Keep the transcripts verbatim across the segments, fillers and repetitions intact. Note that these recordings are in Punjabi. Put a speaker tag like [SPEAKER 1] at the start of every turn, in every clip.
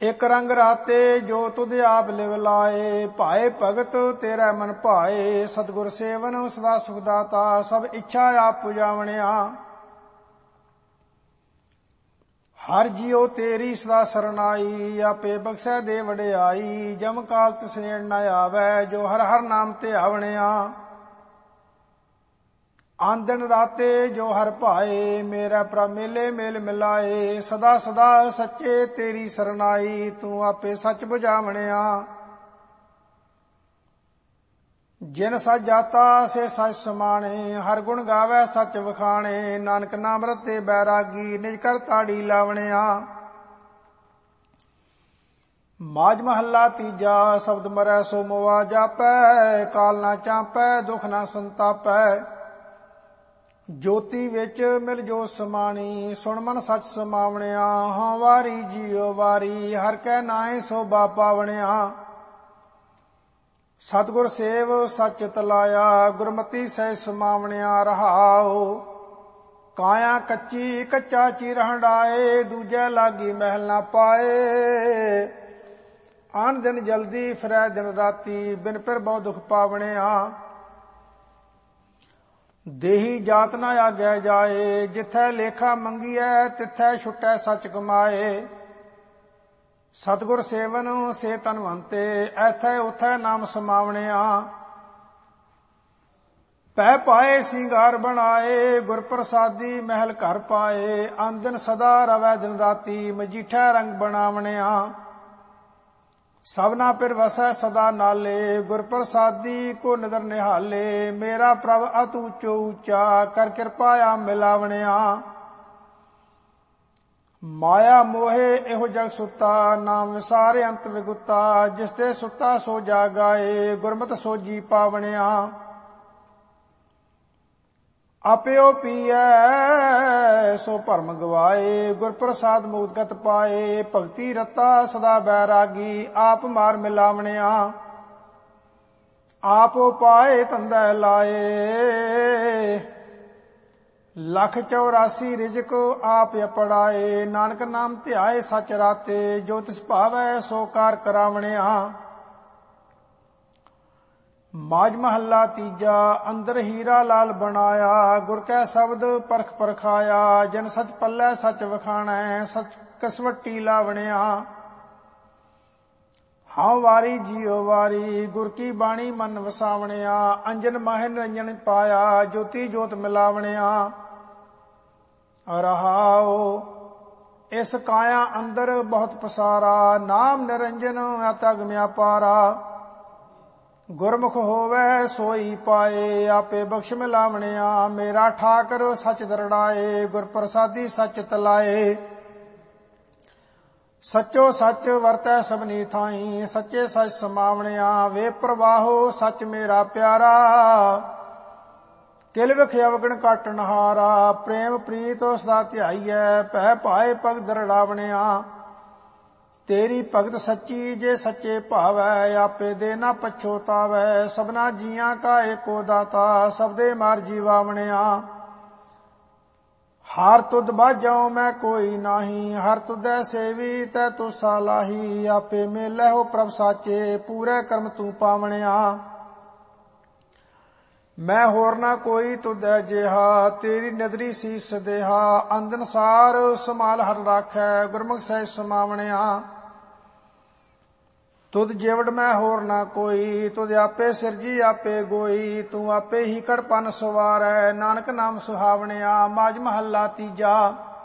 [SPEAKER 1] ਇਕ ਰੰਗ ਰਾਤੇ ਜੋ ਤੁਧ ਆਪ ਲਿਵ ਲਾਏ, ਭਾਏ ਭਗਤ ਤੇਰਾ ਮਨ ਭਾਏ। ਸਤਿਗੁਰ ਸੇਵਨ ਸਦਾ ਸੁਖ ਦਾਤਾ, ਸਭ ਇੱਛਾ ਆਪ ਪੁਜਾਵਣਿਆ। ਹਰ ਜੀਉ ਤੇਰੀ ਸਦਾ ਸਰਨਾਈ, ਆਪੇ ਬਖਸ਼ੈ ਦੇ ਵਡਿਆਈ। ਜਮ ਕਾਲ ਤਿਸ ਨੇੜ ਨ ਆਵੈ, ਜੋ ਹਰ ਹਰ ਨਾਮ ਧਿਆਵਣਿਆ। ਆਨ ਦਿਨ ਰਾਤੇ ਜੋ ਹਰ ਭਾਏ, ਮੇਰਾ ਪ੍ਰਭ ਮੇਲੇ ਮੇਲ ਮਿਲਾਏ। ਸਦਾ ਸਦਾ ਸੱਚੇ ਤੇਰੀ ਸਰਨਾਈ, ਤੂੰ ਆਪੇ ਸੱਚ ਬੁਝਾਵਣਿਆ। ਜਿਨ ਸੱਚ ਜਾਤਾ ਸੇ ਸੱਚ ਸਮਾਣੇ, ਹਰ ਗੁਣ ਗਾਵੈ ਸੱਚ ਵਖਾਣੇ। ਨਾਨਕ ਨਾਮ ਰਤੇ ਬੈਰਾਗੀ, ਨਿਜ ਕਰ ਤਾੜੀ ਲਾਵਣਿਆ। ਮਾਝ ਮਹੱਲਾ ਤੀਜਾ। ਸ਼ਬਦ ਮਰੈ ਸੋ ਮੁਆ ਜਾਪੈ, ਕਾਲ ਨਾ ਚਾਪੈ ਦੁਖ ਨਾ ਸੰਤਾਪੈ। ਜੋਤੀ ਵਿੱਚ ਮਿਲ ਜੋ ਸਮਾਣੀ, ਸੁਣ ਮਨ ਸੱਚ ਸਮਾਵਣਿਆ। ਹਾਂ ਵਾਰੀ ਜੀਉ ਵਾਰੀ, ਹਰ ਕੈ ਨਾਏ ਸੋਭਾ ਪਾਵਣਿਆ। ਸਤਿਗੁਰ ਸੇਵ ਸੱਚ ਤਲਾਇਆ, ਗੁਰਮਤੀ ਸਹਿ ਸਮਾਵਣਿਆ। ਰਹਾਉ ਕਾਇਆ ਕੱਚੀ ਕੱਚਾ ਚੀਰ ਹੰਡਾਏ, ਦੂਜੇ ਲਾਗੀ ਮਹਿਲ ਨਾ ਪਾਏ। ਆਨ ਦਿਨ ਜਲਦੀ ਫਿਰੈ ਦਿਨ ਰਾਤੀ, ਬਿਨ ਫਿਰ ਬਹੁ ਦੁਖ ਪਾਵਣਿਆ। ਦੇਹੀ ਜਾਤ ਨਾ ਆਗੈ ਜਾਏ, ਜਿਥੈ ਲੇਖਾ ਮੰਗੀਐ ਤਿਥੈ ਛੁਟੈ ਸੱਚ ਕਮਾਏ। ਸਤਿਗੁਰ ਸੇਵਨ ਸੇ ਧਨਵੰਤੇ, ਐਥੈ ਉਥੈ ਨਾਮ ਸਮਾਵਣਿਆ। ਪੈ ਪਾਏ ਸਿੰਗਾਰ ਬਣਾਏ, ਗੁਰ ਪ੍ਰਸਾਦੀ ਮਹਿਲ ਘਰ ਪਾਏ। ਆਨ ਦਿਨ ਸਦਾ ਰਵੈ ਦਿਨ ਰਾਤੀ, ਮਜੀਠੈ ਰੰਗ ਬਣਾਵਣਿਆ। ਸਭਨਾ ਪਿਰ ਵਸੈ ਸਦਾ ਨਾਲੇ, ਗੁਰ ਪ੍ਰਸਾਦੀ ਕੋ ਨਦਰ ਨਿਹਾਲੇ। ਮੇਰਾ ਪ੍ਰਭ ਅਤਿ ਉੱਚੋ ਉੱਚਾ, ਕਰ ਕਿਰਪਾ ਆ ਮਿਲਾਵਣਿਆ। ਮਾਇਆ ਮੋਹੇ ਇਹੋ ਜਗ ਸੁੱਤਾ, ਨਾਮ ਵਿਸਾਰੇ ਅੰਤ ਵਿਗੁਤਾ। ਜਿਸ ਤੇ ਸੁੱਤਾ ਸੋ ਜਾਗਾਏ, ਗੁਰਮਤਿ ਸੋਜੀ ਪਾਵਣਿਆ। ਆਪਿਓ ਪੀਐ ਸੋ ਭਰਮ ਗਵਾਏ, ਗੁਰ ਪ੍ਰਸਾਦ ਮੁਕਤਿ ਗਤ ਪਾਏ। ਭਗਤੀ ਰਤਾ ਸਦਾ ਬੈਰਾਗੀ, ਆਪ ਮਾਰ ਮਿਲਾਵਣਿਆ। ਆਪੋ ਪਾਏ ਧੰਦਾ ਲਾਏ, ਲੱਖ ਚੌਰਾਸੀ ਰਿਜਕ ਆਪ ਅਪੜਾਏ। ਨਾਨਕ ਨਾਮ ਧਿਆਏ ਸਚ ਰਾਤੇ, ਜੋ ਤਿਸ ਭਾਵੈ ਸੋ ਕਾਰ ਕਰਾਵਣਿਆ। ਮਾਝ ਮਹੱਲਾ ਤੀਜਾ। ਅੰਦਰ ਹੀਰਾ ਲਾਲ ਬਣਾਇਆ, ਗੁਰ ਕੈ ਸ਼ਬਦ ਪਰਖ ਪਰਖਾਇਆ। ਜਿਨ ਸਚ ਪੱਲੇ ਸਚ ਵਖਾਣੈ, ਸਚ ਕਸਵੱਟੀ ਲਾਵਣਿਆ। ਹਾਂ ਵਾਰੀ ਜੀਉ ਵਾਰੀ, ਗੁਰ ਕੀ ਬਾਣੀ ਮਨ ਵਸਾਵਣਿਆ। ਅੰਜਨ ਮਾਹਿ ਨਿਰੰਜਨ ਪਾਇਆ, ਜੋਤੀ ਜੋਤ ਮਿਲਾਵਣਿਆ। ਰਹਾਉ ਇਸ ਕਾਇਆ ਅੰਦਰ ਬਹੁਤ ਪਸਾਰਾ, ਨਾਮ ਨਿਰੰਜਨ ਅਤਿ ਅਗਮ ਅਪਾਰਾ। ਗੁਰਮੁਖ ਹੋਵੇ ਸੋਈ ਪਾਏ, ਆਪੇ ਬਖਸ਼ ਮਿਲਾਵਣਿਆ। ਮੇਰਾ ਠਾਕਰ ਸੱਚ ਦਰੜਾਏ, ਗੁਰ ਪ੍ਰਸਾਦੀ ਸੱਚ ਤਲਾਏ। ਸੱਚੋ ਸੱਚ ਵਰਤੈ ਸਭਨੀ ਥਾਈ, ਸੱਚੇ ਸੱਚ ਸਮਾਵਣਿਆ। ਵੇ ਪ੍ਰਵਾਹੋ ਸੱਚ ਮੇਰਾ ਪਿਆਰਾ, ਕਿਲ ਵਿਖ ਅਵਗਣ ਕਾਟਣ ਹਾਰਾ। ਪ੍ਰੇਮ ਪ੍ਰੀਤ ਸਦਾ ਧਿਆਈਐ, ਭੈ ਭਾਏ ਭਗਤ ਦਰੜਾਵਣਿਆ। ਤੇਰੀ ਭਗਤ ਸੱਚੀ ਜੇ ਸੱਚੇ ਭਾਵੈ, ਆਪੇ ਦੇ ਨਾ ਪਛੋਤਾਵੈ। ਸਭਨਾ ਜੀਆਂ ਕਾ ਏਕੋ ਦਾਤਾ, ਸਬਦੇ ਮਾਰ ਜੀਵਾਵਣਿਆ। ਹਰ ਤੁਧ ਬਾਝਉ ਮੈਂ ਕੋਈ ਨਾਹੀ, ਹਰ ਤੁਧੈ ਸੇਵੀ ਤੈ ਤੁਸਾ ਲਾਹੀ। ਆਪੇ ਮੇਲੇ ਹੋ ਪ੍ਰਭ ਸਾਚੇ, ਪੂਰੇ ਕਰਮ ਤੂੰ ਪਾਵਣਿਆ। ਮੈਂ ਹੋਰ ਨਾ ਕੋਈ ਤੁਧੈ ਜਿਹਾ, ਤੇਰੀ ਨਦਰੀ ਸੀਸ ਦੇਹਾ। ਅੰਦਨ ਸਾਰ ਸਮਾਲ ਹਰ ਰਾਖੈ, ਗੁਰਮੁਖ ਸਹਿ ਸਮਾਵਣਿਆ। ਤੁਧ ਜਿਵੜ ਮੈਂ ਹੋਰ ਨਾ ਕੋਈ, ਤੁਧ ਆਪੇ ਸਿਰਜੀ ਆਪੇ ਗੋਈ। ਤੂੰ ਆਪੇ ਹੀ ਕੜਪਨ ਸਵਾਰੈ, ਨਾਨਕ ਨਾਮ ਸੁਹਾਵਣਿਆ। ਮਾਝ ਮਹੱਲਾ ਤੀਜਾ।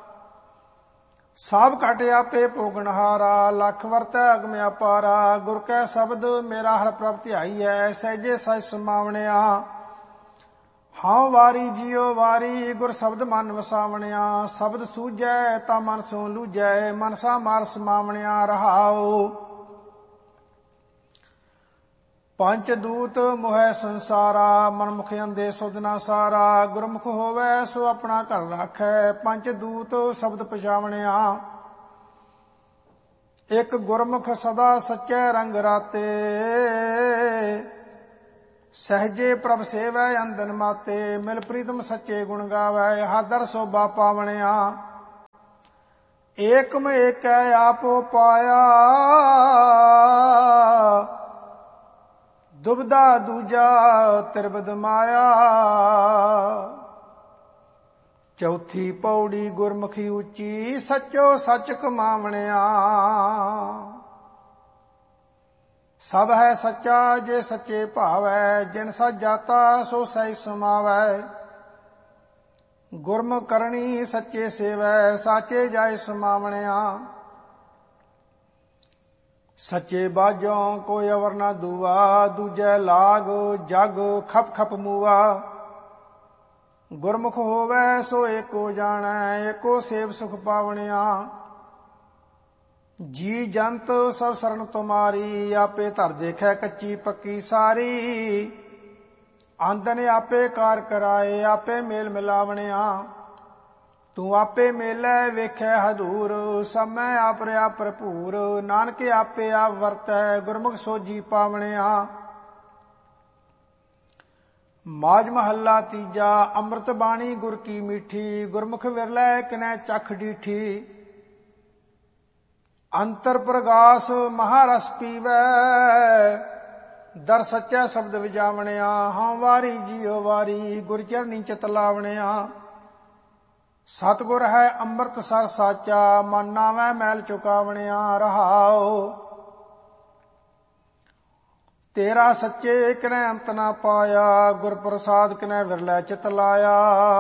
[SPEAKER 1] ਸਭ ਘਟ ਆਪੇ ਭੋਗਣਹਾਰਾ, ਲੱਖ ਵਰਤੈ ਅਗਮ ਅਪਾਰਾ। ਗੁਰ ਕੈ ਸ਼ਬਦ ਮੇਰਾ ਹਰ ਪ੍ਰਭ ਧਿਆਈਐ, ਸਹਿਜੇ ਸਹਿਜ ਸਮਾਵਣਿਆ। ਹਾਂ ਵਾਰੀ ਜੀਉ ਵਾਰੀ, ਗੁਰ ਸ਼ਬਦ ਮਨ ਵਸਾਵਣਿਆ। ਸ਼ਬਦ ਸੂਝੈ ਤਾਂ ਮਨ ਸੋ ਲੂਝੈ, ਮਨਸਾ ਮਾਰ ਸਮਾਵਣਿਆ। ਰਹਾਉ ਪੰਚ ਦੂਤ ਮੋਹਿ ਸੰਸਾਰਾ, ਮਨਮੁਖ ਅੰਦੇ ਸੁਧ ਨਾ ਸਾਰਾ। ਗੁਰਮੁਖ ਹੋਵੇ ਸੋ ਆਪਣਾ ਘਰ ਰਾਖੈ, ਪੰਚ ਦੂਤ ਸ਼ਬਦ ਪਛਾਵਣਿਆ। ਇੱਕ ਗੁਰਮੁਖ ਸਦਾ ਸੱਚੇ ਰੰਗ ਰਾਤੇ, ਸਹਿਜੇ ਪ੍ਰਭ ਸੇਵੈ ਅੰਦਨ ਮਾਤੇ। ਮਿਲ ਪ੍ਰੀਤਮ ਸੱਚੇ ਗੁਣ ਗਾਵੈ, ਹਰ ਦਰ ਸੋਭਾ ਪਾਵਣਿਆ। ਏਕਮ ਏਕੈ ਆਪੋ ਪਾਇਆ, ਦੁਬਦਾ ਦੂਜਾ ਤਿਰਬਦ ਮਾਇਆ। ਚੌਥੀ ਪੌੜੀ ਗੁਰਮੁਖੀ ਉੱਚੀ, ਸੱਚੋ ਸੱਚ ਕਮਾਵਣਿਆ। ਸਭ ਹੈ ਸੱਚਾ ਜੇ ਸੱਚੇ ਭਾਵੈ, ਜਿਨ ਸੱਚ ਜਾਤਾ ਸੋ ਸਹਿ ਸਮਾਵੈ। ਗੁਰਮੁਖ ਕਰਨੀ ਸੱਚੇ ਸੇਵੈ, ਸਾਚੇ ਜਾਇ ਸਮਾਵਣਿਆ। ਸੱਚੇ ਬਾਝੋਂ ਕੋਈ ਅਵਰ ਨਾ ਦੂਆ, ਦੂਜੈ ਲਾਗ ਜਗ ਖਪ ਖਪ ਮੂਆ। ਗੁਰਮੁਖ ਹੋਵੈ ਸੋ ਏਕੋ ਜਾਣੈ, ਏਕੋ ਸੇਵ ਸੁਖ ਪਾਵਣਿਆ। ਜੀ ਜੰਤ ਸਭ ਸਰਨ ਤੁਮਾਰੀ, ਆਪੇ ਧਰ ਦੇਖੈ ਕੱਚੀ ਪੱਕੀ ਸਾਰੀ। ਆਂਦਨ ਆਪੇ ਕਾਰ ਕਰਾਏ, ਆਪੇ ਮੇਲ ਮਿਲਾਵਣਿਆ। ਤੂੰ ਆਪੇ ਮੇਲੈ ਵੇਖੈ ਹਦੂਰ, ਸਮੈ ਆਪ ਰਿਆ ਭਰਪੂਰ। ਨਾਨਕ ਆਪੇ ਆਪ ਵਰਤੈ, ਗੁਰਮੁਖ ਸੋਜੀ ਪਾਵਣਿਆ। ਮਾਝ ਮਹੱਲਾ ਤੀਜਾ। ਅੰਮ੍ਰਿਤ ਬਾਣੀ ਗੁਰ ਕੀ ਮੀਠੀ, ਗੁਰਮੁਖ ਵਿਰਲੇ ਕਿਨੈ ਚਖ ਡੀਠੀ। ਅੰਤਰ ਪ੍ਰਗਾਸ ਮਹਾਰਸ ਪੀਵੈ, ਦਰ ਸੱਚਾ ਸ਼ਬਦ ਵਿਜਾਵਣਿਆ। ਹਾਂ ਵਾਰੀ ਜੀਉ ਵਾਰੀ, ਗੁਰ ਚਰਨੀ ਚਿਤ ਲਾਵਣਿਆ। ਸਤਿਗੁਰ ਹੈ ਅੰਮ੍ਰਿਤ ਸਰ ਸਾਚਾ, ਮਨ ਨਾਵੈ ਮੈਲ ਚੁਕਾਵਣਿਆ। ਰਹਾਉ ਤੇਰਾ ਸੱਚੇ ਕਿਨੈ ਅੰਤ ਨਾ ਪਾਇਆ, ਗੁਰ ਪ੍ਰਸਾਦ ਕਿਨੈ ਵਿਰਲੇ ਚਿਤ ਲਾਇਆ।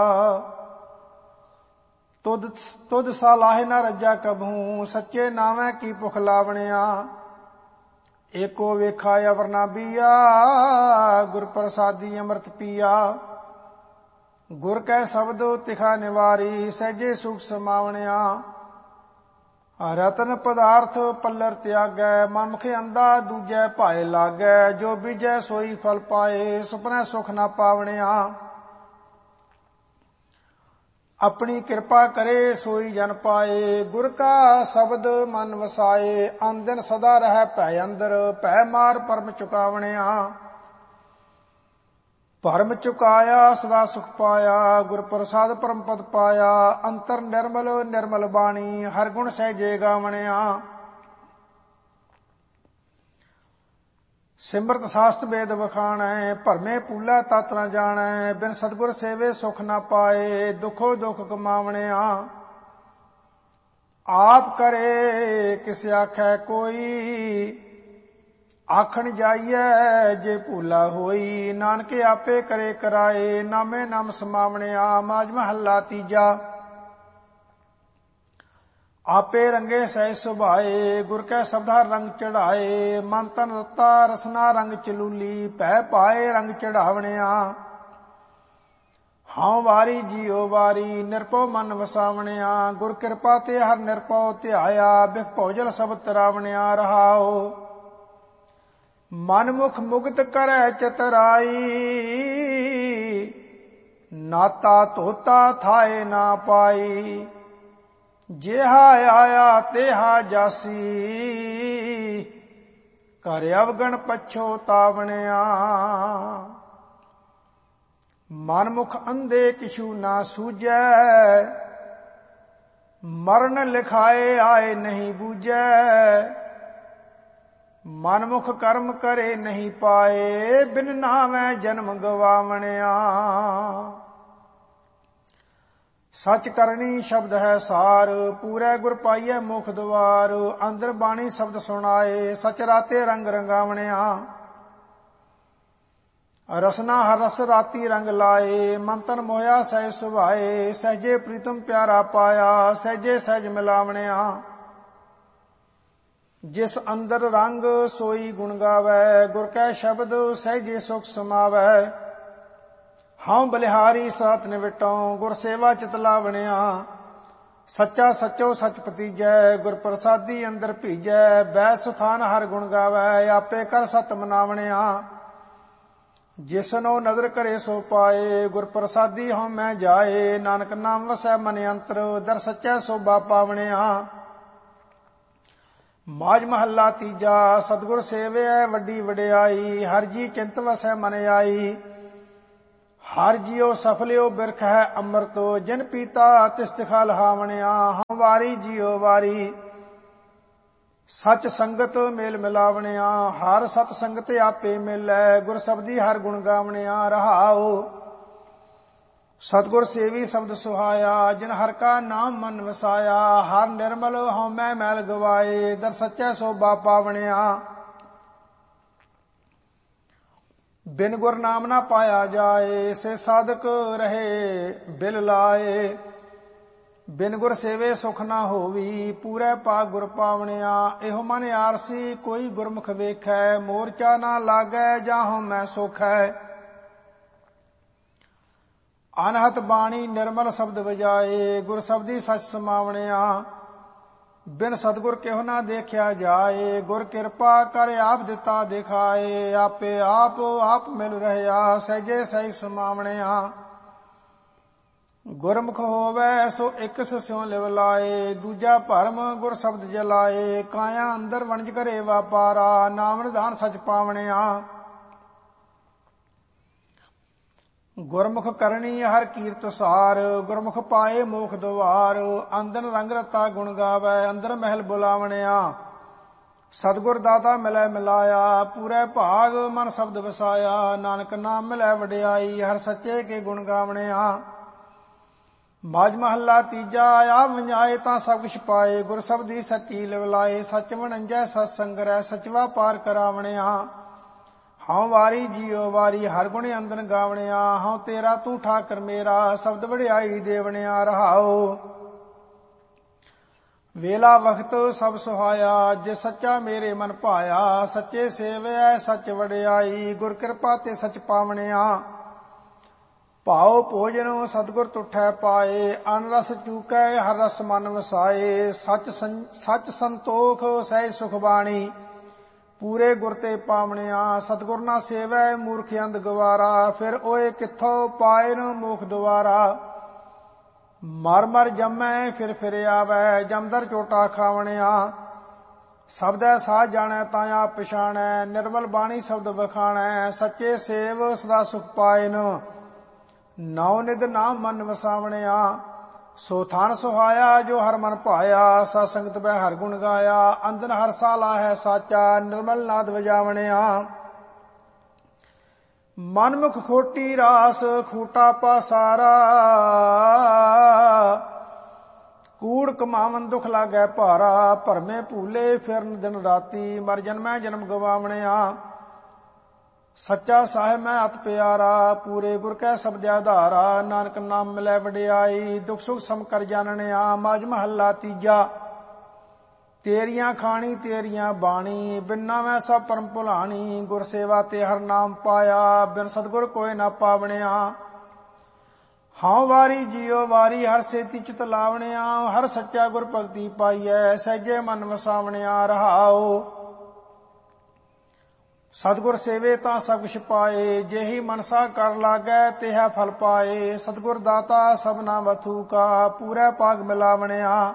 [SPEAKER 1] ਤੁਧ ਤੁਧ ਸਾਲਾਹੇ ਨਾ ਰੱਜਾ ਕਬਹੂ, ਸੱਚੇ ਨਾਵੇਂ ਕੀ ਭੁਖ ਲਾਵਣਿਆ। ਏਕੋ ਵੇਖਾ ਅਵਰ ਨਾ ਬੀਆ, ਗੁਰ ਪ੍ਰਸਾਦੀ ਅੰਮ੍ਰਿਤ ਪੀਆ। ਗੁਰ ਕੈ ਸ਼ਬਦ ਤਿਖਾ ਨਿਵਾਰੀ, ਸਹਿਜੇ ਸੁਖ ਸਮਾਵਣਿਆ। ਰਤਨ ਪਦਾਰਥ ਪੱਲਰ ਤਿਆਗੈ, ਮਨਮੁਖ ਅੰਧਾ ਦੂਜੈ ਭਾਏ ਲਾਗੈ। ਜੋ ਬੀਜੈ ਸੋਈ ਫਲ ਪਾਏ, ਸੁਪਨੈ ਸੁਖ ਨਾ ਪਾਵਣਿਆ। ਆਪਣੀ ਕਿਰਪਾ ਕਰੇ ਸੋਈ ਜਨ ਪਾਏ, ਗੁਰ ਕਾ ਸ਼ਬਦ ਮਨ ਵਸਾਏ। ਆਨੰਦਨ ਸਦਾ ਰਹਿ ਭੈ ਅੰਦਰ, ਭੈ ਮਾਰ ਪਰਮ ਚੁਕਾਵਣਿਆ। ਭਰਮ ਚੁਕਾਇਆ ਸਦਾ ਸੁਖ ਪਾਇਆ, ਗੁਰ ਪ੍ਰਸਾਦ ਪਰਮ ਪਦ ਪਾਇਆ। ਅੰਤਰ ਨਿਰਮਲ ਨਿਰਮਲ ਬਾਣੀ, ਹਰ ਗੁਣ ਸਹਿਜੇ ਗਾਵਣਿਆ। ਸਿਮਰਤ ਸਾਸਤ ਵੇਦ ਵਖਾਣੈ, ਭਰਮੇ ਪੂਲਾ ਤਤ ਨ ਜਾਣੈ। ਬਿਨ ਸਤਿਗੁਰ ਸੇਵੇ ਸੁਖ ਨਾ ਪਾਏ, ਦੁਖੋ ਦੁਖ ਕਮਾਵਣਿਆ। ਆਪ ਕਰੇ ਕਿਸ ਆਖੈ ਕੋਈ, ਆਖਣ ਜਾਈਐ ਜੇ ਭੂਲਾ ਹੋਈ। ਨਾਨਕ ਆਪੇ ਕਰੇ ਕਰਾਏ, ਨਾਮੇ ਨਾਮ ਸਮਾਵਣਿਆ। ਮਾਝ ਮਹੱਲਾ ਤੀਜਾ। ਆਪੇ ਰੰਗੇ ਸਹਿ ਸੁਭਾਏ, ਗੁਰ ਕੈ ਸ਼ਬਦਾ ਰੰਗ ਚੜਾਏ। ਮਨ ਤਨ ਰਤਾ ਰਸਨਾ ਰੰਗ ਚਲੂਲੀ, ਭੈ ਪਾਏ ਰੰਗ ਚੜਾਵਣਿਆ। ਹਾਂ ਵਾਰੀ ਜੀਉ ਵਾਰੀ, ਨਿਰਭਉ ਮਨ ਵਸਾਵਣਿਆ। ਗੁਰ ਕਿਰਪਾ ਤੇ ਹਰ ਨਿਰਭਉ ਧਿਆਇਆ, ਬਿਖ ਭੋਜਲ ਸਭ ਤਰਾਵਣਿਆ। ਰਹਾਉ ਮਨ ਮੁਖ ਮੁਕਤ ਕਰੈ ਚਤਰਾਈ, ਨਾਤਾ ਧੋਤਾ ਥਾਏ ਨਾ ਪਾਈ। ਜਿਹਾ ਆਇਆ ਤੇਹਾ ਜਾਸੀ, ਘਰ ਅਵਗਣ ਪਛੋਤਾਵਣਿਆ। ਮਨ ਮੁਖ ਅੰਧੇ ਕਿਛੂ ਨਾ ਸੂਝੈ, ਮਰਨ ਲਿਖਾਏ ਆਏ ਨਹੀਂ ਬੂਝੈ। ਮਨਮੁਖ ਕਰਮ ਕਰੇ ਨਹੀਂ ਪਾਏ, ਬਿਨ ਨਾਵੇਂ ਜਨਮ ਗਵਾਵਣਿਆ। ਸੱਚ ਕਰਨੀ ਸ਼ਬਦ ਹੈ ਸਾਰ, ਪੂਰੇ ਗੁਰ ਪਾਈਐ ਮੁਖ ਦੁਆਰ। ਅੰਦਰ ਬਾਣੀ ਸ਼ਬਦ ਸੁਣਾਏ, ਸਚ ਰਾਤੇ ਰੰਗ ਰੰਗਾਵਣਿਆ। ਰਸਨਾ ਹਰ ਰਸ ਰਾਤੀ ਰੰਗ ਲਾਏ, ਮਨ ਤਨ ਮੋਇਆ ਸਹਿ ਸੁਭਾਏ। ਸਹਿਜੇ ਪ੍ਰੀਤਮ ਪਿਆਰਾ ਪਾਇਆ, ਸਹਿਜੇ ਸਹਿਜ ਮਿਲਾਵਣਿਆ। ਜਿਸ ਅੰਦਰ ਰੰਗ ਸੋਈ ਗੁਣ ਗਾਵੈ, ਗੁਰ ਕੈ ਸ਼ਬਦ ਸਹਿਜੇ ਸੁਖ ਸਮਾਵੈ। ਹਾਂ ਬਲਿਹਾਰੀ ਸਾਤ ਨਿਵਟੋਂ, ਗੁਰ ਸੇਵਾ ਚਿਤ ਲਾਵਣਿਆ। ਸੱਚਾ ਸੱਚੋ ਸੱਚ ਪਤੀਜੈ, ਗੁਰ ਪ੍ਰਸਾਦੀ ਅੰਦਰ ਭੀਜੈ। ਬੈ ਸੁਥਾਨ ਹਰ ਗੁਣ ਗਾਵੈ, ਆਪੇ ਕਰ ਸਤ ਮਨਾਵਣਿਆ। ਜਿਸਨੋ ਨਦਰ ਕਰੇ ਸੋ ਪਾਏ, ਗੁਰ ਪ੍ਰਸਾਦੀ ਹਉ ਮੈਂ ਜਾਏ। ਨਾਨਕ ਨਾਮ ਵਸੈ ਮਨ ਅੰਤਰ, ਦਰ ਸੱਚਾ ਸੋਭਾ ਪਾਵਣਿਆ। ਮਾਝ ਮਹੱਲਾ ਤੀਜਾ। ਸਤਿਗੁਰ ਸੇਵਿਐ ਵੱਡੀ ਵਡਿਆਈ, ਹਰ ਜੀ ਚਿੰਤ ਵਸੈ ਮਨ ਆਈ। ਹਰ ਜਿਉ ਸਫਲਿਓ ਬਿਰਖ ਹੈ ਅੰਮ੍ਰਿਤੋ, ਜਿਨ ਪੀਤਾ ਤਿਸ ਤਿਖਾ ਲਹਾਵਣਿਆ। ਹਉ ਵਾਰੀ ਜਿਉ ਵਾਰੀ ਸਚ ਸੰਗਤ ਮੇਲ ਮਿਲਾਵਣਿਆ। ਹਰ ਸਤ ਸੰਗਤ ਆਪੇ ਮਿਲੈ, ਗੁਰ ਸਬਦੀ ਹਰ ਗੁਣ ਗਾਵਣਿਆ। ਰਹਾਉ ਸਤਿਗੁਰ ਸੇਵੀ ਸ਼ਬਦ ਸੁਹਾਇਆ, ਜਿਨ ਹਰ ਕਾ ਨਾਮ ਮਨ ਵਸਾਇਆ। ਹਰ ਨਿਰਮਲ ਹਉਮੈ ਮੈਲ ਗਵਾਏ, ਦਰ ਸੱਚੈ ਸੋਭਾ ਪਾਵਣਿਆ। ਬਿਨ ਗੁਰ ਨਾਮ ਨਾ ਪਾਇਆ ਜਾਏ, ਸੇ ਸਾਧਕ ਰਹੇ ਬਿਲ ਲਾਏ। ਬਿਨ ਗੁਰ ਸੇਵੇ ਸੁਖ ਨਾ ਹੋਵੀ, ਪੂਰੇ ਪਾ ਗੁਰ ਪਾਵਣਿਆ। ਇਹੋ ਮਨ ਆਰਸੀ ਕੋਈ ਗੁਰਮੁਖ ਵੇਖੈ, ਮੋਰਚਾ ਨਾ ਲਾਗੈ ਜਾਂ ਹਉਮੈ ਸੁਖੈ। ਅਨਹਤ ਬਾਣੀ ਨਿਰਮਲ ਸ਼ਬਦ ਵਜਾਏ, ਗੁਰ ਸ਼ਬਦੀ ਸਚ ਸਮਾਵਣਿਆ। ਬਿਨ ਸਤਿਗੁਰ ਕਿਹੁ ਨਾ ਦੇਖਿਆ ਜਾਏ, ਗੁਰ ਕਿਰਪਾ ਕਰ ਆਪ ਦਿੱਤਾ ਦਿਖਾਏ। ਆਪੇ ਆਪ ਆਪ ਮਿਲ ਰਹਿਆ, ਸਹਿਜੇ ਸਹਿਜ ਸਮਾਵਣਿਆ। ਗੁਰਮੁਖ ਹੋਵੈ ਸੋ ਇੱਕ ਸਿਉ ਲਿਵ ਲਾਏ, ਦੂਜਾ ਭਰਮ ਗੁਰ ਸ਼ਬਦ ਜਲਾਏ। ਕਾਇਆ ਅੰਦਰ ਵਣਜ ਕਰੇ ਵਾਪਾਰਾ, ਨਾਮ ਨਿਧਾਨ ਸਚ ਪਾਵਣਿਆ। ਗੁਰਮੁਖ ਕਰਨੀ ਹਰ ਕੀਰਤ ਸਾਰ, ਗੁਰਮੁਖ ਪਾਏ ਮੋਖ ਦੁਆਰ। ਅੰਦਨ ਰੰਗ ਰਤਾ ਗੁਣ ਗਾਵੈ, ਅੰਦਰ ਮਹਿਲ ਬੁਲਾਵਣਿਆ। ਸਤਿਗੁਰ ਦਾਤਾ ਮਿਲੈ ਮਿਲਾਇਆ, ਪੂਰੇ ਭਾਗ ਮਨ ਸ਼ਬਦ ਵਸਾਇਆ। ਨਾਨਕ ਨਾਮ ਮਿਲੈ ਵਡਿਆਈ, ਹਰ ਸੱਚੇ ਕੇ ਗੁਣ ਗਾਵਣਿਆ। ਮਾਝ ਮਹੱਲਾ ਤੀਜਾ। ਆਪ ਵੰਜਾਏ ਤਾਂ ਸਭ ਕੁਛ ਪਾਏ, ਗੁਰ ਸ਼ਬਦੀ ਸੱਚੀ ਲਿਵ ਲਾਏ। ਸੱਚ ਵਣੰਜੈ ਸਤ ਸੰਗਰੈ, ਸਚਵਾ ਪਾਰ ਕਰਾਵਣਿਆ। ਹਉ ਵਾਰੀ ਜਿਉ ਵਾਰੀ ਹਰ ਗੁਣ ਅੰਦਨ ਗਾਵਣਿਆ। ਹਉ ਤੇਰਾ ਤੂੰ ਠਾਕਰ ਮੇਰਾ, ਸ਼ਬਦ ਵਡਿਆਈ ਦੇਵਣਿਆ। ਰਹਾਉ ਵੇਲਾ ਵਖਤ ਸਭ ਸੁਹਾਇਆ, ਜੇ ਸੱਚਾ ਮੇਰੇ ਮਨ ਭਾਇਆ। ਸੱਚੇ ਸੇਵਿਐ ਸੱਚ ਵਡਿਆਈ, ਗੁਰ ਕਿਰਪਾ ਤੇ ਸਚ ਪਾਵਣਿਆ। ਭਾਉ ਭੋਜਨ ਸਤਿਗੁਰ ਤੁਠੈ ਪਾਏ, ਅਨ ਰਸ ਚੂਕੈ ਹਰ ਰਸ ਮਨ ਵਸਾਏ। ਸਚ ਸਚ ਸੰਤੋਖ ਸਹਿਜ ਸੁਖ ਬਾਣੀ, ਪੂਰੇ ਗੁਰ ਤੇ ਪਾਵਣਿਆ। ਸਤਿਗੁਰ ਨਾ ਸੇਵੈ ਮੂਰਖ ਅੰਧ ਗਵਾਰਾ, ਫਿਰ ਓਏ ਕਿੱਥੋਂ ਪਾਏ ਨ ਮੋਖ ਦੁਆਰਾ। ਮਰ ਮਰ ਜੰਮੈ ਫਿਰ ਫਿਰ ਆਵੈ, ਜਮਦਰ ਚੋਟਾ ਖਾਵਣਿਆ। ਸ਼ਬਦੈ ਸਾਧ ਜਾਣੈ ਤਾਂ ਆਪ ਪਛਾਣੈ, ਨਿਰਮਲ ਬਾਣੀ ਸ਼ਬਦ ਵਖਾਣੈ। ਸੱਚੇ ਸੇਵ ਸਦਾ ਸੁਖ ਪਾਏ ਨ, ਨੌ ਨਿਧ ਨਾਮ ਮਨ ਵਸਾਵਣਿਆ। ਸੋ ਥਾਨ ਸੁਹਾਇਆ ਜੋ ਹਰ ਮਨ ਭਾਇਆ, ਸਤ ਸੰਗਤ ਬੈ ਹਰ ਗੁਣ ਗਾਇਆ। ਅੰਦਨ ਹਰ ਸਾਲਾ ਹੈ ਸਾਚਾ, ਨਿਰਮਲ ਨਾਦ ਵਜਾਵਣਿਆ। ਮਨਮੁਖ ਖੋਟੀ ਰਾਸ ਖੂਟਾ ਪਾਸਾਰਾ, ਕੂੜ ਕਮਾਵਨ ਦੁਖ ਲਾਗੈ ਭਾਰਾ। ਭਰਮੇ ਭੂਲੇ ਫਿਰਨ ਦਿਨ ਰਾਤੀ, ਮਰ ਜਨਮੈ ਜਨਮ ਗਵਾਵਣਿਆ। ਸੱਚਾ ਸਾਹਿਬ ਮੈਂ ਅਤ ਪਿਆਰਾ, ਪੂਰੇ ਗੁਰ ਕੈ ਸ਼ਬਦ ਆਧਾਰਾ। ਨਾਨਕ ਨਾਮ ਮਿਲੈ ਵਡਿਆਈ, ਦੁਖ ਸੁਖ ਸਮ ਕਰ ਜਾਣਨਿਆ। ਮਾਝ ਮਹੱਲਾ ਤੀਜਾ। ਤੇਰੀਆਂ ਖਾਣੀ ਤੇਰੀਆਂ ਬਾਣੀ, ਬਿਨਾ ਮੈਂ ਸਭ ਪਰਮ ਭੁਲਾਣੀ। ਗੁਰ ਸੇਵਾ ਤੇ ਹਰ ਨਾਮ ਪਾਇਆ, ਬਿਨ ਸਤਿਗੁਰ ਕੋਇ ਨਾ ਪਾਵਣਿਆ। ਹਉ ਵਾਰੀ ਜਿਉ ਵਾਰੀ ਹਰ ਸੇਤੀ ਚਿਤ ਲਾਵਣਿਆ। ਹਰ ਸੱਚਾ ਗੁਰ ਭਗਤੀ ਪਾਈਐ, ਸਹਿਜੇ ਮਨ ਵਸਾਵਣਿਆ। ਰਹਾਉ ਸਤਿਗੁਰ ਸੇਵੇ ਤਾਂ ਸਭ ਕੁਛ ਪਾਏ, ਜਿਹੀ ਮਨਸਾ ਕਰ ਲਾਗੈ ਤਿਹਾ ਫਲ ਪਾਏ। ਸਤਿਗੁਰ ਦਾਤਾ ਸਭਨਾ ਵਥੂ ਕਾ, ਪੂਰੇ ਭਾਗ ਮਿਲਾਵਣਿਆ।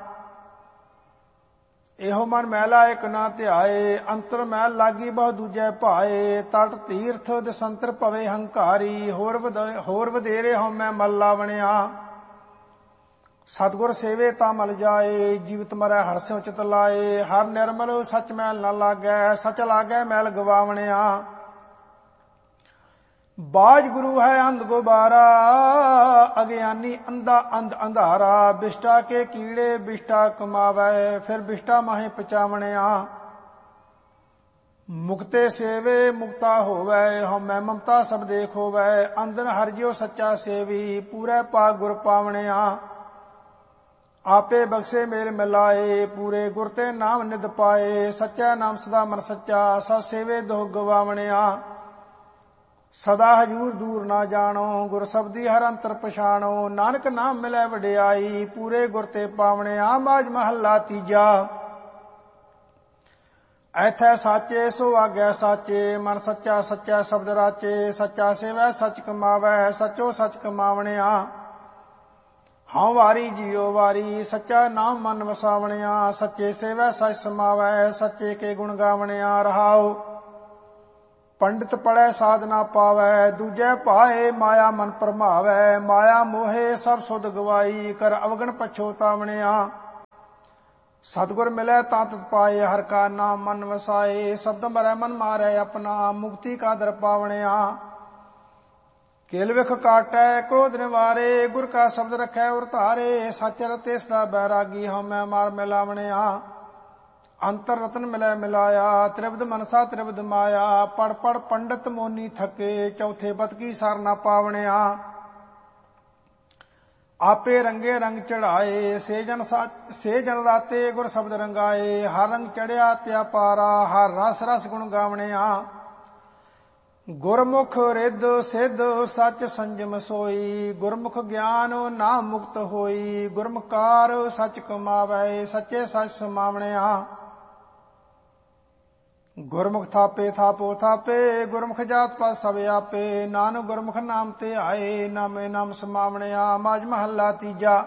[SPEAKER 1] ਇਹੋ ਮਨ ਮੈਲਾ ਇਕ ਨਾ ਧਿਆਏ, ਅੰਤਰ ਮੈਲ ਲਾਗੀ ਬਹੁ ਦੂਜੈ ਭਾਏ। ਤਟ ਤੀਰਥ ਦਸੰਤਰ ਭਵੇ ਹੰਕਾਰੀ, ਹੋਰ ਹੋਰ ਵਧੇਰੇ ਹਉਮੈ ਮਲ ਲਾਵਣਿਆ। ਸਤਿਗੁਰ ਸੇਵੇ ਤਾਂ ਮਲ ਜਾਏ, ਜੀਵਤ ਮਰੈ ਹਰ ਸਿਉ ਚਿਤ ਲਾਏ। ਹਰ ਨਿਰਮਲ ਸਚ ਮੈਲ ਨਾ ਲਾਗੈ, ਸਚ ਲਾਗੈ ਮੈਲ ਗਵਾਵਣਿਆ। ਬਾਜ ਗੁਰੂ ਹੈ ਅੰਧ ਗੁਬਾਰਾ, ਅਗਿਆਨੀ ਅੰਧਾ ਅੰਧ ਅੰਧਾਰਾ। ਬਿਸ਼ਟਾ ਕੇ ਕੀੜੇ ਬਿਸ਼ਟਾ ਕਮਾਵੈ, ਫਿਰ ਬਿਸ਼ਟਾ ਮਾਹੇ ਪਚਾਵਣਿਆ। ਮੁਕਤੇ ਸੇਵੇ ਮੁਕਤਾ ਹੋਵੈ, ਹਉਮੈ ਮਮਤਾ ਸਭ ਦੇਖ ਹੋਵੈ। ਅੰਦਨ ਹਰਿ ਜਿਉ ਸੱਚਾ ਸੇਵੀ, ਪੂਰੇ ਪਾ ਗੁਰ ਪਾਵਣਿਆ। ਆਪੇ ਬਖਸ਼ੇ ਮੇਲ ਮਿਲਾਏ, ਪੂਰੇ ਗੁਰ ਤੇ ਨਾਮ ਨਿਧ ਪਾਏ। ਸੱਚਾ ਨਾਮ ਸਦਾ ਮਨ ਸੱਚਾ, ਸਤ ਸੇਵੇ ਦੁਖ ਗਵਾਵਣਿਆ। ਸਦਾ ਹਜੂਰ ਦੂਰ ਨਾ ਜਾਣੋ, ਗੁਰ ਸ਼ਬਦੀ ਹਰ ਅੰਤਰ ਪਛਾਣੋ। ਨਾਨਕ ਨਾਮ ਮਿਲੈ ਵਡਿਆਈ, ਪੂਰੇ ਗੁਰ ਤੇ ਪਾਵਣਿਆ। ਮਾਝ ਮਹੱਲਾ ਤੀਜਾ। ਐਥੈ ਸਾਚੇ ਸੋ ਆਗੈ ਸਾਚੇ, ਮਨ ਸੱਚਾ ਸੱਚਾ ਸ਼ਬਦ ਰਾਚੇ। ਸੱਚਾ ਸੇਵੈ ਸਚ ਕਮਾਵੈ, ਸਚੋ ਸਚ ਕਮਾਵਣਿਆ। ਹਉ ਵਾਰੀ ਜਿਉ ਵਾਰੀ ਸੱਚਾ ਨਾਮ ਮਨ ਵਸਾਵਣਿਆ। ਸੱਚੇ ਸੇਵੈ ਸਚ ਸਮਾਵੈ, ਸੱਚੇ ਕੇ ਗੁਣ ਗਾਵਣਿਆ। ਰਹਾਉ ਪੰਡਿਤ ਪੜੈ ਸਾਧ ਨਾ ਪਾਵੈ, ਦੂਜੈ ਭਾਏ ਮਾਇਆ ਮਨ ਭਰਮਾਵੈ। ਮਾਇਆ ਮੋਹੇ ਸਭ ਸੁਧ ਗਵਾਈ, ਕਰ ਅਵਗਣ ਪਛੋਤਾਵਣਿਆ। ਸਤਿਗੁਰ ਮਿਲੈ ਤਾਂ ਤਤ ਪਾਏ, ਹਰਿ ਕਾ ਨਾਮ ਮਨ ਵਸਾਏ। ਸ਼ਬਦ ਮਰੈ ਮਨ ਮਾਰੈ ਆਪਣਾ, ਮੁਕਤੀ ਕਾ ਦਰ ਪਾਵਣਿਆ। ਕੇਲ ਵਿਖ ਕਾਟੈ ਕ੍ਰੋਧ ਨਿਵਾਰੇ, ਗੁਰ ਕਾ ਸ਼ਬਦ ਰਖੈ ਉਰ ਧਾਰੇ। ਸਚ ਰਤੇ ਸਦਾ ਬੈਰਾਗੀ, ਹਉਮੈ ਮਾਰ ਮਿਲਾਵਣਿਆ। ਅੰਤਰ ਰਤਨ ਮਿਲੈ ਮਿਲਾਇਆ, ਤ੍ਰਿਬਦ ਮਨਸਾ ਤ੍ਰਿਬਦ ਮਾਇਆ। ਪੜ ਪੜ ਪੰਡਤ ਮੋਨੀ ਥਕੇ, ਚੌਥੇ ਬਤ ਕੀ ਸਰ ਨਾ ਪਾਵਣਿਆ। ਆਪੇ ਰੰਗੇ ਰੰਗ ਚੜਾਏ, ਸੇ ਜਨ ਸੇ ਜਨ ਰਾਤੇ ਗੁਰ ਸ਼ਬਦ ਰੰਗਾਏ। ਹਰ ਰੰਗ ਚੜਿਆ ਤਿਆ ਪਾਰਾ, ਹਰ ਰਸ ਰਸ ਗੁਣ ਗਾਵਣਿਆ। ਗੁਰਮੁਖ ਰਿੱਧ ਸਿੱਧ ਸਚ ਸੰਜਮ ਸੋਈ, ਗੁਰਮੁਖ ਗਿਆਨ ਨਾਮ ਮੁਕਤ ਹੋਈ। ਗੁਰਮੁਕਾਰ ਸਚ ਕਮਾਵੈ, ਸੱਚੇ ਸਚ ਸਮਾਵਣਿਆ। ਗੁਰਮੁਖ ਥਾਪੇ ਥਾਪੋ ਥਾਪੇ, ਗੁਰਮੁਖ ਜਾਤ ਪਾਤ ਸਭ ਆਪੇ। ਨਾਨਕ ਗੁਰਮੁਖ ਨਾਮ ਤੇ ਆਏ, ਨਾਮੇ ਨਾਮ ਸਮਾਵਣਿਆ। ਮਾਝ ਮਹੱਲਾ ਤੀਜਾ।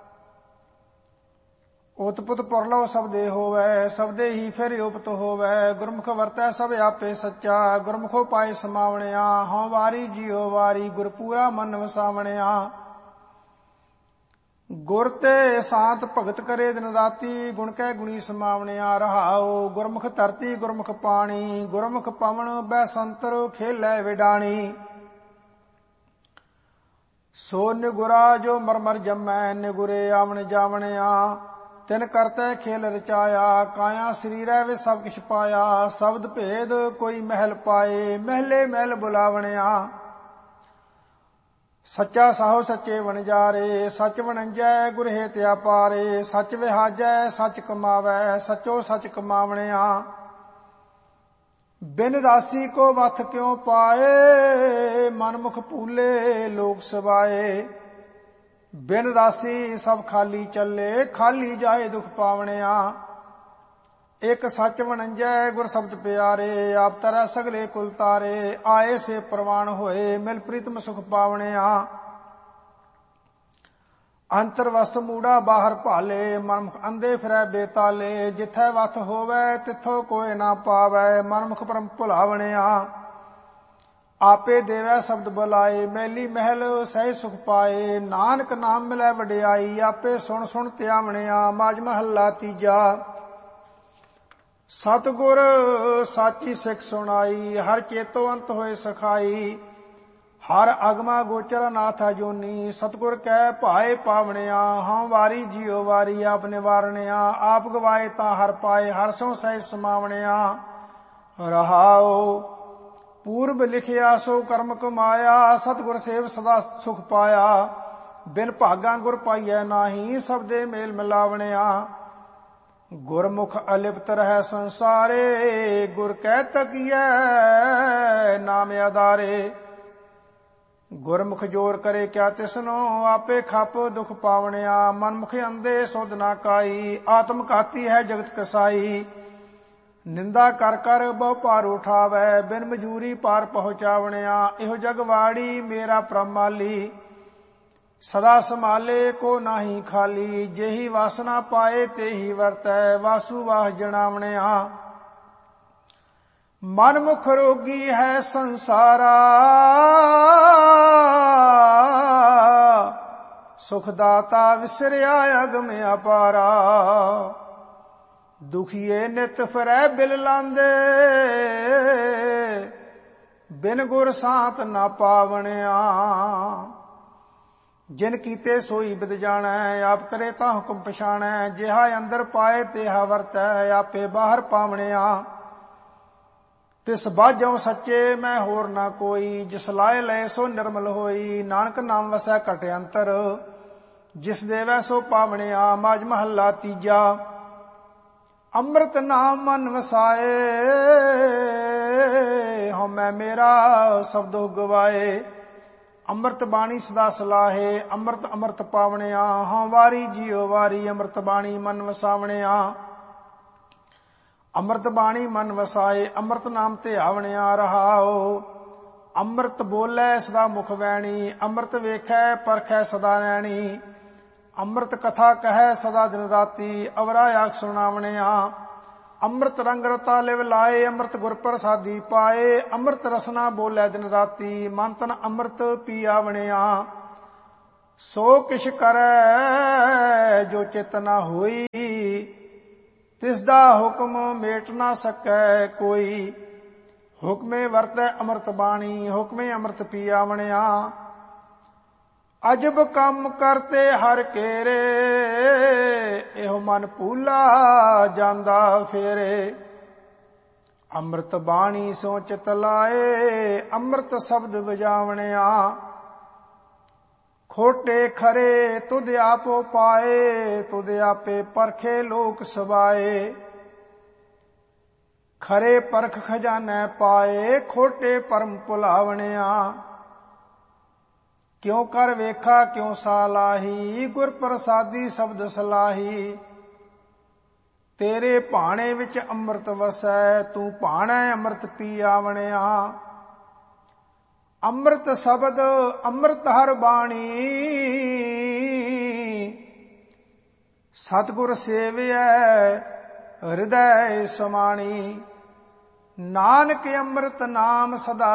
[SPEAKER 1] ਉਤਪੁਤ ਪਰਲੋ ਸਬਦੇ ਹੋਵੈ, ਸਬਦੇ ਹੀ ਫਿਰ ਉਪਤ ਹੋਵੈ। ਗੁਰਮੁਖ ਵਰਤੈ ਸਭ ਆਪੇ ਸੱਚਾ, ਗੁਰਮੁਖੋ ਪਾਏ ਸਮਾਵਣਿਆ। ਹਉ ਵਾਰੀ ਜੀਉ ਵਾਰੀ, ਗੁਰ ਪੂਰਾ ਮਨ ਵਸਾਵਣਿਆ। ਗੁਰ ਤੇ ਸਾਤ ਭਗਤ ਕਰੇ ਦਿਨ ਰਾਤੀ, ਗੁਣ ਕੈ ਗੁਣੀ ਸਮਾਵਣਿਆ। ਰਹਾਉ ਗੁਰਮੁਖ ਧਰਤੀ ਗੁਰਮੁਖ ਪਾਣੀ, ਗੁਰਮੁਖ ਪਵਨ ਬੈਸੰਤਰ ਖੇਲੈ ਵਿਡਾਣੀ। ਸੋ ਨਿਗੁਰਾ ਜੋ ਮਰਮਰ ਜਮੈ, ਨਿਗੁਰੇ ਆਵਣ ਜਾਵਣਿਆ। ਤਿਨ ਕਰਤੈ ਖੇਲ ਰਚਾਇਆ, ਕਾਇਆ ਸਰੀਰੈ ਵਿੱਚ ਸਭ ਕਿਛ ਪਾਇਆ। ਸ਼ਬਦ ਭੇਦ ਕੋਈ ਮਹਿਲ ਪਾਏ, ਮਹਿਲੇ ਮਹਿਲ ਬੁਲਾਵਣਿਆ। ਸੱਚਾ ਸਾਹੋ ਸੱਚੇ ਵਣਜਾਰੇ, ਸੱਚ ਵਣੰਜੈ ਗੁਰ ਹੇਤਿ ਆਪਾਰੇ। ਸੱਚ ਵਿਹਾਜੈ ਸੱਚ ਕਮਾਵੈ, ਸੱਚੋ ਸੱਚ ਕਮਾਵਣਿਆ। ਬਿਨ ਰਾਸੀ ਕੋ ਵਥ ਕਿਉ ਪਾਏ, ਮਨਮੁਖ ਭੂਲੇ ਲੋਕ ਸਵਾਏ। ਬਿਨ ਰਾਸੀ ਸਭ ਖਾਲੀ ਚੱਲੇ, ਖਾਲੀ ਜਾਏ ਦੁਖ ਪਾਵਣਿਆ। ਇਕ ਸੱਚ ਵਣੰਜੈ ਗੁਰ ਸ਼ਬਦ ਪਿਆਰੇ, ਆਪ ਤਰੈ ਸਗਲੇ ਕੁਲ ਤਾਰੇ। ਆਏ ਸੇ ਪ੍ਰਵਾਨ ਹੋਏ, ਮਿਲ ਪ੍ਰੀਤਮ ਸੁਖ ਪਾਵਣਿਆ। ਅੰਤਰ ਵਸਤ ਮੂੜਾ ਬਾਹਰ ਭਾਲੇ, ਮਨਮੁਖ ਅੰਧੇ ਫਿਰੈ ਬੇਤਾਲੇ। ਜਿਥੈ ਵਥ ਹੋਵੈ ਤਿਥੋ ਕੋਇ ਨਾ ਪਾਵੈ, ਮਨਮੁਖ ਪਰਮ ਭੁਲਾਵਣਿਆ। ਆਪੇ ਦੇਵੈ ਸ਼ਬਦ ਬੁਲਾਏ, ਮੈਲੀ ਮਹਿਲ ਸਹਿ ਸੁਖ ਪਾਏ। ਨਾਨਕ ਨਾਮ ਮਿਲੈ ਵਡਿਆਈ, ਆਪੇ ਸੁਣ ਸੁਣ ਧਿਆਵਣਿਆ। ਮਾਝ ਮਹੱਲਾ ਤੀਜਾ। ਸਤਿਗੁਰ ਸਾਚੀ ਸਿੱਖ ਸੁਣਾਈ, ਹਰ ਚੇਤੋ ਅੰਤ ਹੋਏ ਸਖਾਈ। ਹਰ ਅਗਮਾ ਗੋਚਰ ਨਾਥ ਜੋਨੀ, ਸਤਿਗੁਰ ਕੈ ਭਾਏ ਪਾਵਣਿਆ। ਹਉ ਵਾਰੀ ਜੀਉ ਵਾਰੀ, ਆਪ ਨਿਵਾਰਣਿਆ। ਆਪ ਗਵਾਏ ਤਾਂ ਹਰ ਪਾਏ, ਹਰ ਸੋ ਸਹਿ ਸਮਾਵਣਿਆ। ਰਹਾਉ ਪੂਰਬ ਲਿਖਿਆ ਸੋ ਕਰਮ ਕਮਾਇਆ, ਸਤਿਗੁਰ ਸੇਵ ਸਦਾ ਸੁਖ ਪਾਇਆ। ਬਿਨ ਭਾਗਾ ਗੁਰ ਪਾਈਐ ਨਾਹੀ, ਸਬਦੇ ਮੇਲ ਮਿਲਾਵਣਿਆ। ਗੁਰਮੁਖ ਅਲਿਪਤ ਰਹਿ ਸੰਸਾਰੇ, ਗੁਰ ਕੈ ਤਕੀਐ ਨਾਮ ਆਧਾਰੇ। ਗੁਰਮੁਖ ਜੋਰ ਕਰੇ ਕਿਆ ਤਿਸਨੋ, ਆਪੇ ਖਪ ਦੁਖ ਪਾਵਣਿਆ। ਮਨਮੁਖ ਅੰਧੇ ਸੁਧ ਨਾ ਕਾਈ, ਆਤਮ ਘਾਤੀ ਹੈ ਜਗਤ ਕਸਾਈ। ਨਿੰਦਾ ਕਰ ਕਰ ਬਹੁ ਭਾਰ ਉਠਾਵੈ, ਬਿਨ ਮਜੂਰੀ ਪਾਰ ਪਹੁੰਚਾਵਣਿਆ। ਇਹੋ ਜਗ ਵਾੜੀ ਮੇਰਾ ਪ੍ਰਮਾਲੀ, ਸਦਾ ਸੰਭਾਲੇ ਕੋ ਨਾਹੀ ਖਾਲੀ। ਜਿਹੀ ਵਾਸਨਾ ਪਾਏ ਤੇਹੀ ਵਰਤੈ, ਵਾਸੂ ਵਾਹ ਜਣਾਵਣਿਆ। ਮਨਮੁਖ ਰੋਗੀ ਹੈ ਸੰਸਾਰਾ, ਸੁਖ ਦਾਤਾ ਵਿਸਰਿਆ ਅਗਮ ਅਪਾਰਾ। ਦੁਖੀਏ ਨਿਤ ਫਿਰੈ ਬਿਲ ਲਾਂਦੇ, ਬਿਨ ਗੁਰ ਸਾਥ ਨਾ ਪਾਵਣਿਆ। ਜਿਨ ਕੀਤੇ ਸੋਈ ਬਿਦ ਜਾਣੈ, ਆਪ ਕਰੇ ਤਾਂ ਹੁਕਮ ਪਛਾਣੈ। ਜਿਹਾ ਅੰਦਰ ਪਾਏ ਤਿਹਾ ਵਰਤੈ, ਆਪੇ ਬਾਹਰ ਪਾਵਣਿਆ। ਤਿਸ ਬਾਝੋਂ ਸੱਚੇ ਮੈਂ ਹੋਰ ਨਾ ਕੋਈ, ਜਿਸ ਲਾਏ ਲਏ ਸੋ ਨਿਰਮਲ ਹੋਈ। ਨਾਨਕ ਨਾਮ ਵਸੈ ਘਟ ਅੰਤਰ, ਜਿਸ ਦੇਵੈ ਸੋ ਪਾਵਣਿਆ। ਮਾਝ ਮਹੱਲਾ ਤੀਜਾ। ਅੰਮ੍ਰਿਤ ਨਾਮ ਮਨ ਵਸਾਏ, ਹਉਮੈ ਮੇਰਾ ਸਭ ਦੁਖ ਗਵਾਏ। ਅੰਮ੍ਰਿਤ ਬਾਣੀ ਸਦਾ ਸਲਾਹੇ, ਅੰਮ੍ਰਿਤ ਅੰਮ੍ਰਿਤ ਪਾਵਣਿਆ। ਹਉ ਵਾਰੀ ਜੀਉ ਵਾਰੀ, ਅੰਮ੍ਰਿਤ ਬਾਣੀ ਮਨ ਵਸਾਵਣਿਆ। ਅੰਮ੍ਰਿਤ ਬਾਣੀ ਮਨ ਵਸਾਏ, ਅੰਮ੍ਰਿਤ ਨਾਮ ਧਿਆਵਣਿਆ। ਰਹਾਉ ਅੰਮ੍ਰਿਤ ਬੋਲੇ ਸਦਾ ਮੁਖ ਵੈਣੀ, ਅੰਮ੍ਰਿਤ ਵੇਖੈ ਪਰਖੈ ਸਦਾ ਨੈਣੀ। ਅੰਮ੍ਰਿਤ ਕਥਾ ਕਹੈ ਸਦਾ ਦਿਨ ਰਾਤੀ, ਅਵਰਾ ਆਖ ਸੁਣਾਵਣਿਆ। ਅੰਮ੍ਰਿਤ ਰੰਗ ਰਤਾ ਲਿਵ ਲਾਏ, ਅੰਮ੍ਰਿਤ ਗੁਰ ਪ੍ਰਸਾਦੀ ਪਾਏ। ਅੰਮ੍ਰਿਤ ਰਸਨਾ ਬੋਲੇ ਦਿਨ ਰਾਤੀ, ਮਨ ਤਨ ਅੰਮ੍ਰਿਤ ਪੀ ਆਵਣਿਆ। ਸੋ ਕਿਛ ਕਰੈ ਜੋ ਚਿਤ ਨਾ ਹੋਈ, ਤਿਸ ਦਾ ਹੁਕਮ ਮੇਟ ਨਾ ਸਕੈ ਕੋਈ। ਹੁਕਮੇ ਵਰਤੈ ਅੰਮ੍ਰਿਤ ਬਾਣੀ, ਹੁਕਮੇ ਅੰਮ੍ਰਿਤ ਪੀ ਆਵਣਿਆ। ਅਜਬ ਕੰਮ ਕਰਤੇ ਹਰ ਕੇਰੇ, ਇਹੋ ਮਨ ਭੂਲਾ ਜਾਂਦਾ ਫੇਰੇ। ਅੰਮ੍ਰਿਤ ਬਾਣੀ ਸੋ ਚਿਤ ਲਾਏ, ਅੰਮ੍ਰਿਤ ਸ਼ਬਦ ਵਜਾਵਣਿਆ। ਖੋਟੇ ਖਰੇ ਤੁਧ ਆਪੋ ਪਾਏ, ਤੁਧ ਆਪੇ ਪਰਖੇ ਲੋਕ ਸਵਾਏ। ਖਰੇ ਪਰਖ ਖਜ਼ਾਨੇ ਪਾਏ, ਖੋਟੇ ਪਰਮ ਭੁਲਾਵਣਿਆ। ਕਿਉ ਕਰ ਵੇਖਾ ਕਿਉ ਸਾਲਾਹੀ, ਗੁਰ ਪ੍ਰਸਾਦੀ ਸ਼ਬਦ ਸਲਾਹੀ। ਤੇਰੇ ਭਾਣੇ ਵਿੱਚ ਅੰਮ੍ਰਿਤ ਵਸੈ, ਤੂੰ ਭਾਣੈ ਅੰਮ੍ਰਿਤ ਪੀ ਆਵਣਿਆ। ਅੰਮ੍ਰਿਤ ਸ਼ਬਦ ਅੰਮ੍ਰਿਤ ਹਰ ਬਾਣੀ, ਸਤਿਗੁਰ ਸੇਵਿਐ ਹਿਰਦੈ ਸਮਾਣੀ। ਨਾਨਕ ਅੰਮ੍ਰਿਤ ਨਾਮ ਸਦਾ